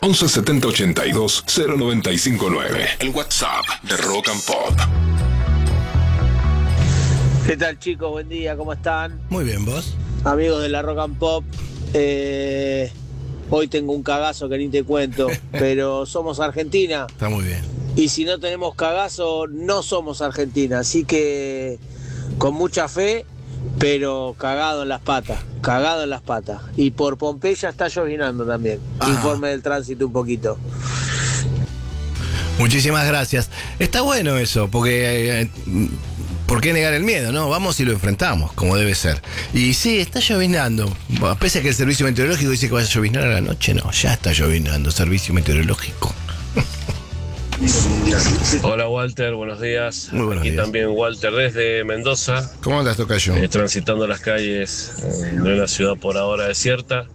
11 70 82 0959. El WhatsApp de Rock and Pop. ¿Qué tal, chicos? Buen día, ¿cómo están? Muy bien, ¿vos? Amigos de la Rock and Pop, hoy tengo un cagazo que ni te cuento, pero somos Argentina. Está muy bien. Y si no tenemos cagazo, no somos Argentina. Así que con mucha fe, pero cagado en las patas. Y por Pompeya está llovinando también. Informe del tránsito un poquito. Muchísimas gracias. Está bueno eso, porque ¿por qué negar el miedo, no? Vamos y lo enfrentamos, como debe ser. Y sí, está llovinando. Pese a que el servicio meteorológico dice que va a llovinar a la noche, no, ya está llovinando, servicio meteorológico. Hola Walter, buenos días. Muy buenos Aquí días. también Walter desde Mendoza, ¿Cómo andas, tocayo? transitando las calles de una ciudad por ahora desierta.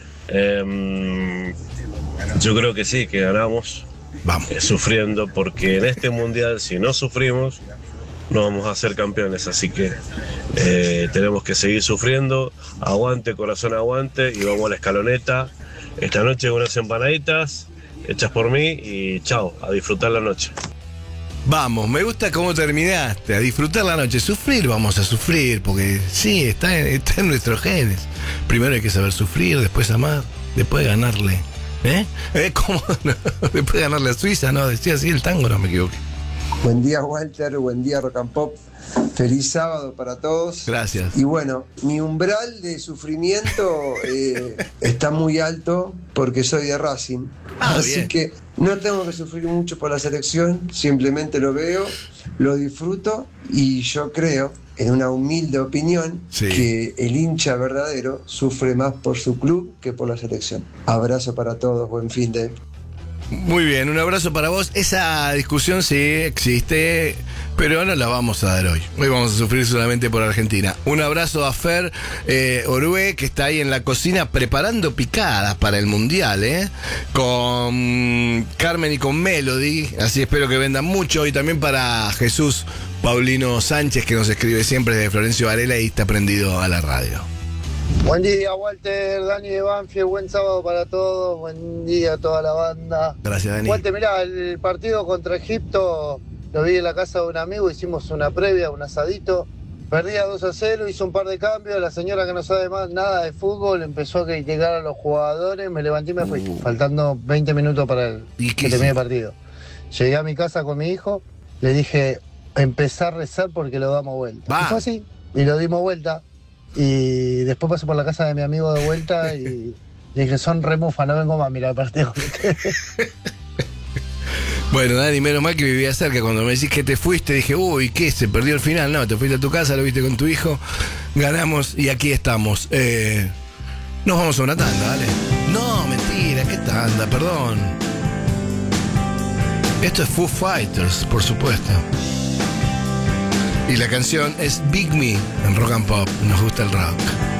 Yo creo que sí, que ganamos. Vamos. Sufriendo, porque en este mundial, si no sufrimos, no vamos a ser campeones. Así que tenemos que seguir sufriendo. Aguante, corazón, aguante. Y vamos a la escaloneta esta noche con unas empanaditas hechas por mí. Y chao, a disfrutar la noche. Vamos, me gusta cómo terminaste, a disfrutar la noche. Sufrir, vamos a sufrir, porque sí, está en nuestros genes. Primero hay que saber sufrir, después amar, después ganarle. ¿Cómo? Después ganarle a Suiza, ¿no? Decía así el tango, no me equivoqué. Buen día, Walter, buen día, Rock and Pop. Feliz sábado para todos. Gracias. Y bueno, mi umbral de sufrimiento está muy alto porque soy de Racing. Así bien. que no tengo que sufrir mucho por la selección, simplemente lo veo, lo disfruto y yo creo, en una humilde opinión, Sí. que el hincha verdadero sufre más por su club que por la selección. Abrazo para todos, buen fin de... Muy bien, un abrazo para vos. Esa discusión sí existe, pero no la vamos a dar hoy. Hoy vamos a sufrir solamente por Argentina. Un abrazo a Fer Orue, que está ahí en la cocina preparando picadas para el Mundial, con Carmen y con Melody. Así espero que vendan mucho. Y también para Jesús Paulino Sánchez, que nos escribe siempre desde Florencio Varela y está prendido a la radio. Buen día, Walter, Dani de Banfield, buen sábado para todos, buen día a toda la banda. Gracias, Dani. Walter, mirá, el partido contra Egipto lo vi en la casa de un amigo, hicimos una previa, un asadito, perdía 2-0, hizo un par de cambios, la señora que no sabe más nada de fútbol empezó a criticar a los jugadores, me levanté y me fui, faltando 20 minutos para que termine el partido. Llegué a mi casa con mi hijo, le dije, empezá a rezar porque lo damos vuelta. Y fue así, y lo dimos vuelta. Y después pasé por la casa de mi amigo de vuelta y le dije, son remufa, no vengo más a mirar el partido. Bueno, Dani, menos mal que vivía cerca. Cuando me decís que te fuiste, dije, uy, ¿qué? ¿Se perdió el final? No, te fuiste a tu casa, lo viste con tu hijo, ganamos y aquí estamos. Nos vamos a una tanda, ¿vale? No, mentira, ¿qué tanda? Perdón. Esto es Foo Fighters, por supuesto. Y la canción es Big Me en Rock and Pop. Nos gusta el rock.